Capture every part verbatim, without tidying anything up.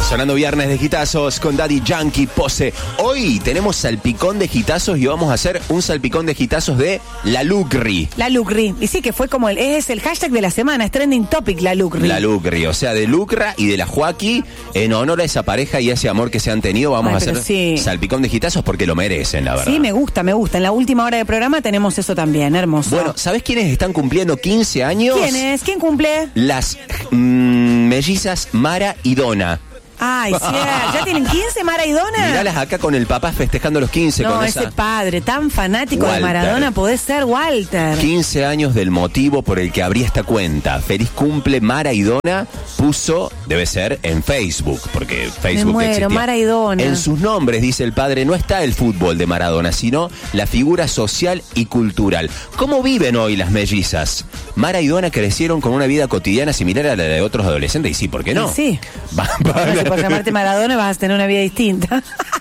Sonando viernes de gitazos con Daddy Yankee Pose. Hoy tenemos salpicón de gitazos y vamos a hacer un salpicón de gitazos de La Lucri. La Lucri. Y sí, que fue como el, es el hashtag de la semana, es trending topic, La Lucri. La Lucri, o sea, de Lucra y de la Joaquí, en honor a esa pareja y a ese amor que se han tenido, vamos Ay, a hacer sí. salpicón de gitazos porque lo merecen, la verdad. Sí, me gusta, me gusta. En la última hora del programa tenemos eso también, hermoso. Bueno, ¿sabés quiénes están cumpliendo quince años? ¿Quién es? ¿Quién cumple? Las mmm, mellizas Mara y Donna. Ay, sí, ¿ya tienen quince, Mara y Donna? Miralas acá con el papá festejando los quince. No, con ese esa... padre tan fanático Walter. de Maradona, podés ser Walter. quince años del motivo por el que abrí esta cuenta. Feliz cumple, Mara y Donna. Puso, debe ser, en Facebook, porque Facebook Me muero, existía. Mara y Donna. En sus nombres, dice el padre, no está el fútbol de Maradona, sino la figura social y cultural. ¿Cómo viven hoy las mellizas? Mara y Donna crecieron con una vida cotidiana similar a la de otros adolescentes, y sí, ¿por qué no? Sí. Va, va, Bueno, si por llamarte Maradona vas a tener una vida distinta.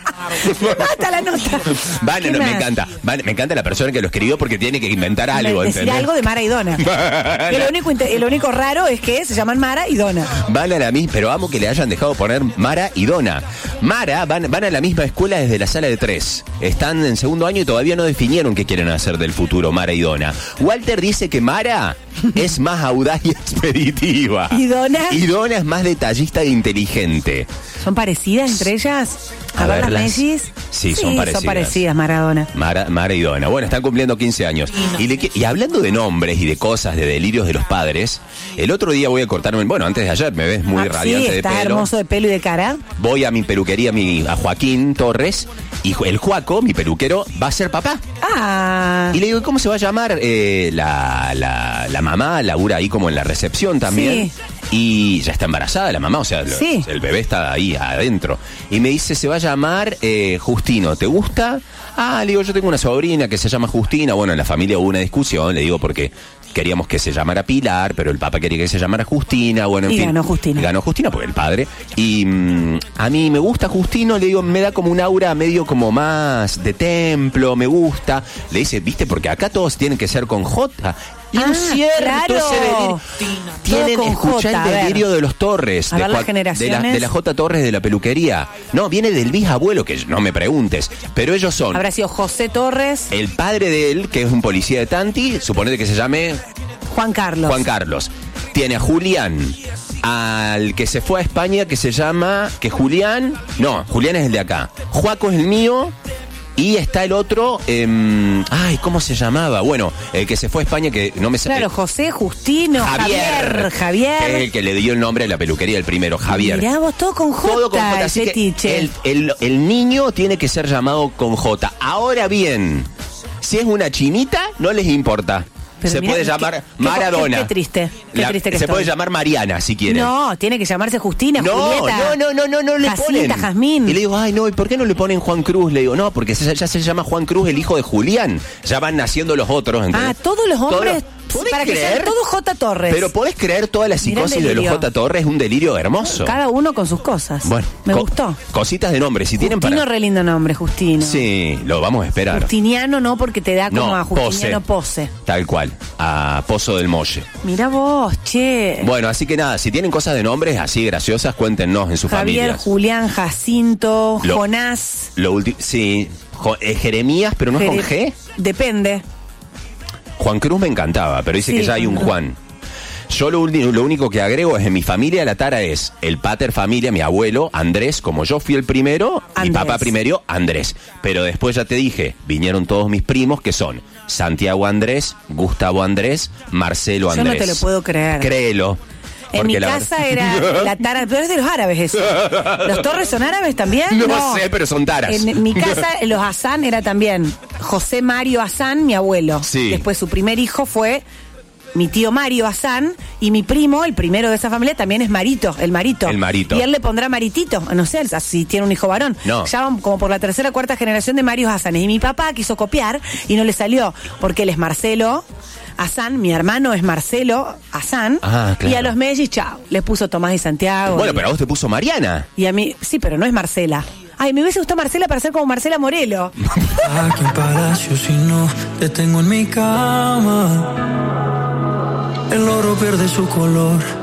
Hasta la nota. Vale, no, me encanta. Vale, me encanta la persona que lo escribió porque tiene que inventar algo. Decir ¿entendés? algo de Mara y Donna. Que lo único, lo único raro es que se llaman Mara y Donna. Van a la misma, pero amo que le hayan dejado poner Mara y Donna. Mara van, van a la misma escuela desde la sala de tres. Están en segundo año y todavía no definieron qué quieren hacer del futuro, Mara y Donna. Walter dice que Mara es más audaz y expeditiva. ¿Y Donna? Y Donna es más detallista e inteligente. ¿Son parecidas entre ellas? A, A ver las verlas. Messis. Sí, son parecidas. Son parecidas, Maradona. Mara, Mara y Donna. Bueno, están cumpliendo quince años. Y, le, y hablando de nombres y de cosas, de delirios de los padres, el otro día voy a cortarme, bueno, antes de ayer me ves muy Ah, radiante sí, de estás pelo. hermoso de pelo y de cara. Voy a mi peluquería, a, mi, a Joaquín Torres, y el Joaco, mi peluquero, va a ser papá. Ah. Y le digo, ¿cómo se va a llamar? Eh, la, la, la mamá labura ahí como en la recepción también. Sí. Y ya está embarazada la mamá, o sea, lo- Sí. el bebé está ahí adentro. Y me dice, se va a llamar eh, Justino, ¿te gusta? Ah, le digo, yo tengo una sobrina que se llama Justina. Bueno, en la familia hubo una discusión, le digo, porque queríamos que se llamara Pilar, pero el papá quería que se llamara Justina. Bueno, en Y fin. ganó Justina. Ganó Justina porque el padre. Y mm, a mí me gusta Justino, le digo, me da como un aura medio como más de templo, me gusta. Le dice, viste, porque acá todos tienen que ser con J. Y Ah, no es cierto claro. ese delirio. Tienen, con escuchá J, a el ver. delirio de los Torres. A de, ver las Joa- generaciones. de, la, de la J. Torres de la peluquería. No, viene del bisabuelo, que no me preguntes. Pero ellos son Habrá sido José Torres, el padre de él, que es un policía de Tanti, suponete que se llame Juan Carlos. Juan Carlos. Tiene a Julián, al que se fue a España, que se llama, que Julián, no, Julián es el de acá. Juaco es el mío. Y está el otro, eh, ay, ¿cómo se llamaba? Bueno, el que se fue a España, que no me Claro, José, Justino, Javier, Javier. que es el que le dio el nombre a la peluquería, el primero, Javier. Mirá vos, todo con J, Todo con J, el así que fetiche. el, el, el niño tiene que ser llamado con J. Ahora bien, si es una chinita, no les importa. Pero se mirá, puede qué- llamar qué- Maradona. Qué, qué triste, qué La- triste que se estoy. puede llamar Mariana, si quieren. No, tiene que llamarse Justina, No, Julieta. no, no, no, no, no le Jacinta, ponen. Jazmín. Y le digo, ay, no, ¿y por qué no le ponen Juan Cruz? Le digo, no, porque se- ya se llama Juan Cruz, el hijo de Julián. Ya van naciendo los otros, ¿entendés? Ah, todos los hombres, ¿Podés para que creer? sean todos J. Torres. Pero podés creer toda la Mirá el psicosis de los delirio. J. Torres, es un delirio hermoso. Cada uno con sus cosas. Bueno, me co- gustó. Cositas de nombre, si tienen Justino, para... re lindo nombre, Justino. Sí, lo vamos a esperar. Justiniano no, porque te da como No, a Justiniano Pose. Tal cual, a Pozo del Molle. Mira vos, che. Bueno, así que nada, si tienen cosas de nombres así graciosas, cuéntenos en sus Javier, familias. Julián, Jacinto, Lo- Jonás. Lo último, sí, Jo- eh, Jeremías, pero no es con Jere- G. Depende. Juan Cruz me encantaba, pero dice Sí, que ya hay un Juan Juan. Yo lo, ulti- lo único que agrego es en mi familia la tara es el pater familia, mi abuelo, Andrés, como yo fui el primero, mi Andrés. papá primero, Andrés. Pero después ya te dije, vinieron todos mis primos que son Santiago Andrés, Gustavo Andrés, Marcelo Yo Andrés. no te lo puedo creer. Créelo. En mi porque la casa verdad- era la tara, pero es de los árabes eso. ¿Los Torres son árabes también? No sé, pero son taras. En mi casa, los Hassan era también José Mario Hassan, mi abuelo. Sí. Después su primer hijo fue mi tío Mario Hassan, y mi primo, el primero de esa familia, también es Marito, el Marito. El Marito. Y él le pondrá Maritito, no sé si tiene un hijo varón. No. Ya van como por la tercera o cuarta generación de Mario Hassanes. Y mi papá quiso copiar y no le salió, porque él es Marcelo Hassan, mi hermano es Marcelo Hassan. Ah, claro. Y a los Mellis, chao, les puso Tomás y Santiago. Bueno, y, pero a vos te puso Mariana. y a mí, sí, pero no es Marcela. Ay, me hubiese gustado Marcela para ser como Marcela Morelo. Aquí en Palacio, si no te tengo en mi cama, el oro pierde su color